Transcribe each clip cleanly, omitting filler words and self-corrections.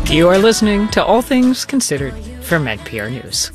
You are listening to All Things Considered from NPR News.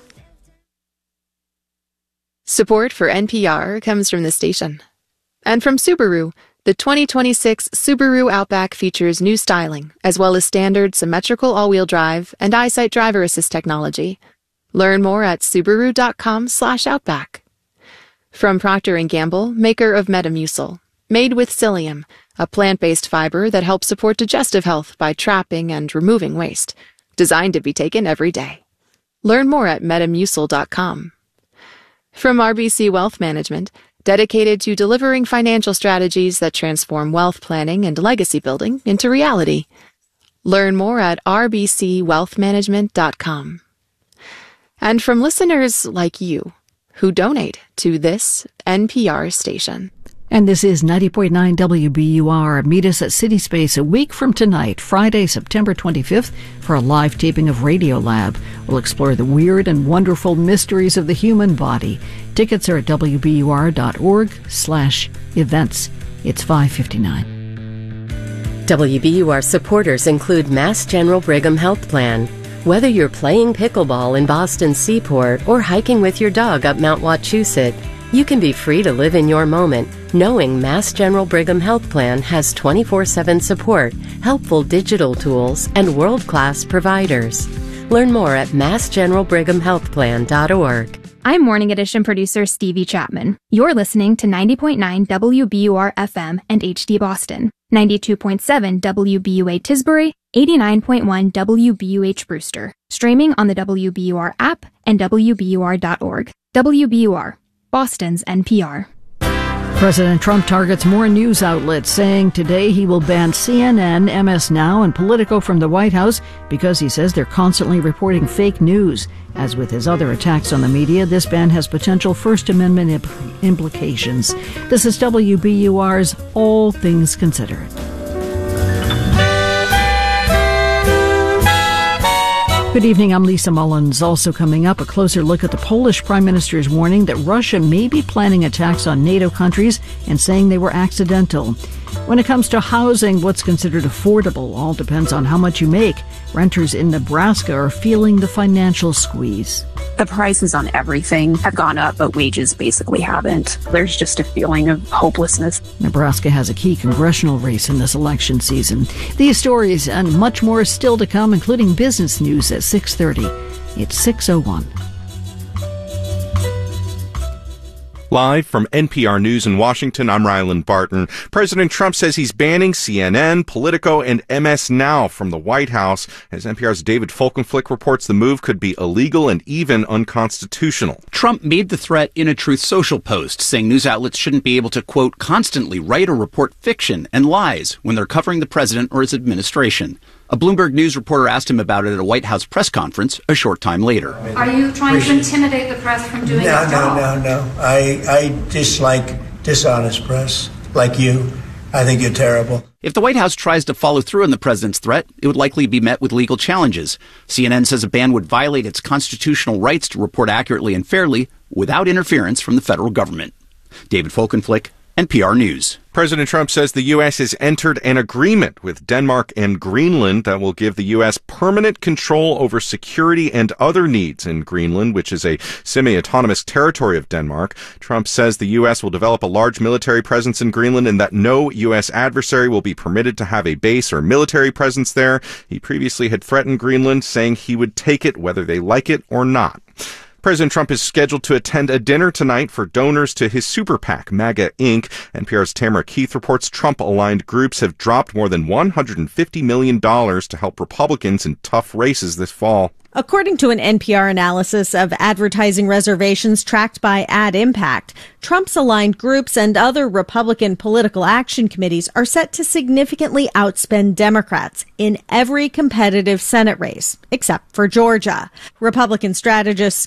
Support for NPR comes from the station. And from Subaru, the 2026 Subaru Outback features new styling, as well as standard symmetrical all-wheel drive and EyeSight driver assist technology. Learn more at Subaru.com/Outback. From Procter & Gamble, maker of Metamucil, made with psyllium, a plant-based fiber that helps support digestive health by trapping and removing waste, designed to be taken every day. Learn more at Metamucil.com. From RBC Wealth Management, dedicated to delivering financial strategies that transform wealth planning and legacy building into reality. Learn more at rbcwealthmanagement.com. And from listeners like you, who donate to this NPR station. And this is 90.9 WBUR. Meet us at City Space a week from tonight, Friday, September 25th, for a live taping of Radiolab. We'll explore the weird and wonderful mysteries of the human body. Tickets are at wbur.org/events. It's 5:59. WBUR supporters include Mass General Brigham Health Plan. Whether you're playing pickleball in Boston Seaport or hiking with your dog up Mount Wachusett, you can be free to live in your moment, knowing Mass General Brigham Health Plan has 24/7 support, helpful digital tools, and world-class providers. Learn more at massgeneralbrighamhealthplan.org. I'm Morning Edition producer Stevie Chapman. You're listening to 90.9 WBUR FM and HD Boston, 92.7 WBUA Tisbury, 89.1 WBUH Brewster, streaming on the WBUR app and WBUR.org. WBUR, Boston's NPR. President Trump targets more news outlets, saying today he will ban CNN, MS Now, and Politico from the White House because he says they're constantly reporting fake news. As with his other attacks on the media, this ban has potential First Amendment implications. This is WBUR's All Things Considered. Good evening, I'm Lisa Mullins. Also coming up, a closer look at the Polish Prime Minister's warning that Russia may be planning attacks on NATO countries and saying they were accidental. When it comes to housing, what's considered affordable all depends on how much you make. Renters in Nebraska are feeling the financial squeeze. The prices on everything have gone up, but wages basically haven't. There's just a feeling of hopelessness. Nebraska has a key congressional race in this election season. These stories and much more still to come, including business news at 6:30. It's 6:01. Live from NPR News in Washington, I'm Rylan Barton. President Trump says he's banning CNN, Politico, and MS Now from the White House. As NPR's David Folkenflik reports, the move could be illegal and even unconstitutional. Trump made the threat in a Truth Social post, saying news outlets shouldn't be able to, quote, constantly write or report fiction and lies when they're covering the president or his administration. A Bloomberg News reporter asked him about it at a White House press conference a short time later. Are you trying to intimidate the press from doing their job? No. I dislike dishonest press, like you. I think you're terrible. If the White House tries to follow through on the president's threat, it would likely be met with legal challenges. CNN says a ban would violate its constitutional rights to report accurately and fairly without interference from the federal government. David Folkenflik, NPR News. President Trump says the U.S. has entered an agreement with Denmark and Greenland that will give the U.S. permanent control over security and other needs in Greenland, which is a semi-autonomous territory of Denmark. Trump says the U.S. will develop a large military presence in Greenland and that no U.S. adversary will be permitted to have a base or military presence there. He previously had threatened Greenland, saying he would take it whether they like it or not. President Trump is scheduled to attend a dinner tonight for donors to his super PAC, MAGA Inc. NPR's Tamara Keith reports Trump-aligned groups have dropped more than $150 million to help Republicans in tough races this fall. According to an NPR analysis of advertising reservations tracked by Ad Impact, Trump's aligned groups and other Republican political action committees are set to significantly outspend Democrats in every competitive Senate race, except for Georgia. Republican strategist